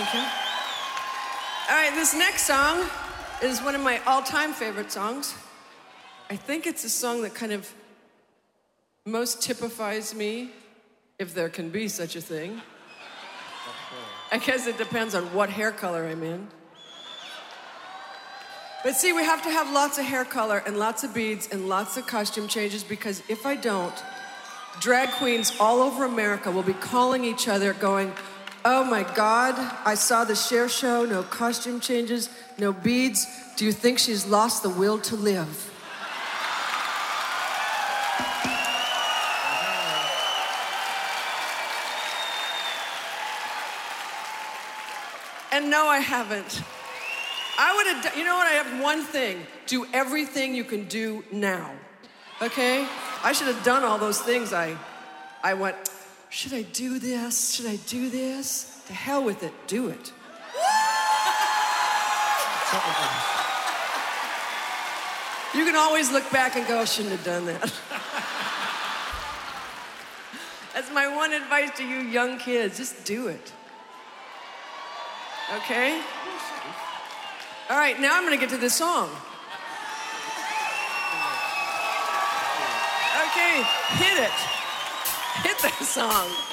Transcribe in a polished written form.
Thank you. All right, this next song is one of my all-time favorite songs. I think it's a song that kind of most typifies me, if there can be such a thing. I guess it depends on what hair color I'm in. But see, we have to have lots of hair color and lots of beads and lots of costume changes, because if I don't, drag queens all over America will be calling each other going, "Oh my God, I saw the Cher show, no costume changes, no beads. Do you think she's lost the will to live?" And no, I haven't. I would have, you know what, I have one thing. Do everything you can do now, okay? I should have done all those things. I went, should I do this? Should I do this? To hell with it, do it. You can always look back and go, I shouldn't have done that. That's my one advice to you young kids, just do it. Okay? All right, now I'm gonna get to this song. Okay, hit it. Hit that song.